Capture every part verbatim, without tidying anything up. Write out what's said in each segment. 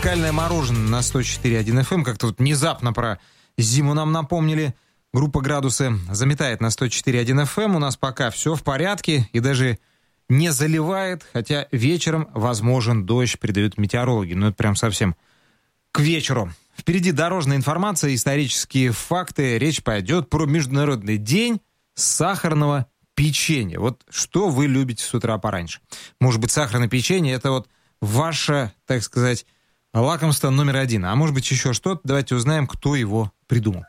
Музыкальное мороженое на сто четыре и один эф эм. Как-то вот внезапно про зиму нам напомнили. Группа «Градусы» заметает на сто четыре и один эф эм. У нас пока все в порядке и даже не заливает, хотя вечером возможен дождь, передают метеорологи. Ну, это прям совсем к вечеру. Впереди дорожная информация, исторические факты. Речь пойдет про Международный день сахарного печенья. Вот что вы любите с утра пораньше? Может быть, сахарное печенье — это вот ваше, так сказать, лакомство номер один. А может быть, еще что-то? Давайте узнаем, кто его придумал.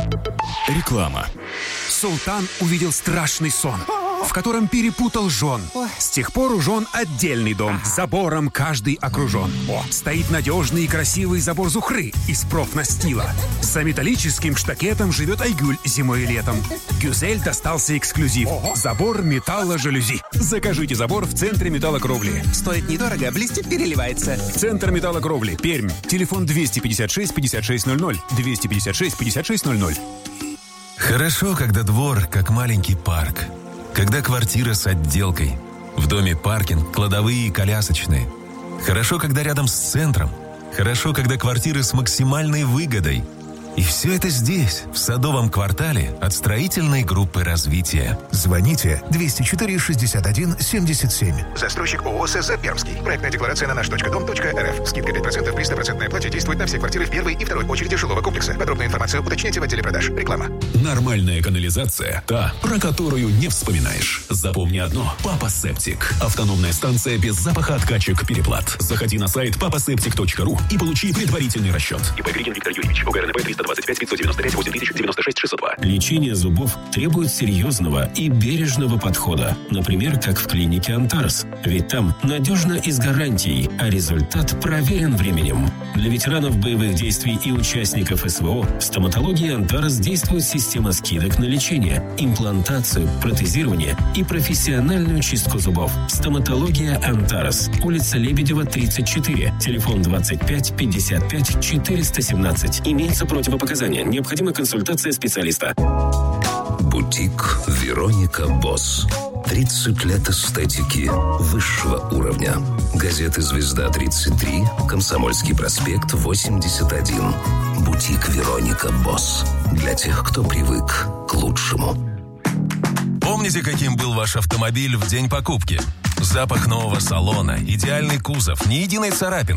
Реклама. Султан увидел страшный сон, в котором перепутал жен. С тех пор у жен отдельный дом, забором каждый окружен. О, стоит надежный и красивый забор Зухры из профнастила. За металлическим штакетом живет Айгуль зимой и летом. Гюзель достался эксклюзив. Забор металло-жалюзи. Закажите забор в центре металлокровли. Стоит недорого, блестит, переливается. Центр металлокровли, Пермь. Телефон двести пятьдесят шесть пятьдесят шесть ноль ноль. двести пятьдесят шесть пятьдесят шесть ноль ноль. Хорошо, когда двор как маленький парк. Когда квартира с отделкой. В доме паркинг, кладовые и колясочные. Хорошо, когда рядом с центром. Хорошо, когда квартиры с максимальной выгодой. И все это здесь, в Садовом квартале от строительной группы развития. Звоните двести четыре шестьдесят один семьдесят семь. Застройщик ООО СЗ Пермский. Проектная декларация на наш точка дом точка эр эф. Скидка пять процентов при стопроцентной оплате действует на все квартиры в первой и второй очереди жилого комплекса. Подробную информацию уточняйте в отделе продаж. Реклама. Нормальная канализация. Та, про которую не вспоминаешь. Запомни одно. Папа Септик. Автономная станция без запаха откачек переплат. Заходи на сайт папа септик точка ру и получи предварительный расчет. ИП Григин Виктор Юрьевич. ОГРНП триста двадцать пять пятьсот девяносто пять восемь тысяч девяносто шесть шестьсот два. Лечение зубов требует серьезного и бережного подхода. Например, как в клинике «Антарс». Ведь там надежно и с гарантией, а результат проверен временем. Для ветеранов боевых действий и участников СВО в стоматологии «Антарс» действует система скидок на лечение, имплантацию, протезирование и профессиональную чистку зубов. Стоматология «Антарс». Улица Лебедева, тридцать четыре. Телефон двадцать пять пятьдесят пять четыреста семнадцать. Имеется противопоказания. Необходима консультация специалиста. Бутик «Вероника Босс». тридцать лет эстетики высшего уровня. Газеты «Звезда тридцать три», «Комсомольский проспект восемьдесят один». Бутик «Вероника Босс». Для тех, кто привык к лучшему. Помните, каким был ваш автомобиль в день покупки? Запах нового салона, идеальный кузов, ни единой царапины.